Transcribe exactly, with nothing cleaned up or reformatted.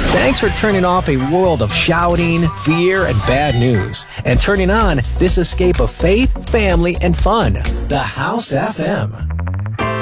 Thanks for turning off a world of shouting, fear, and bad news, and turning on this escape of faith, family, and fun. The House F M.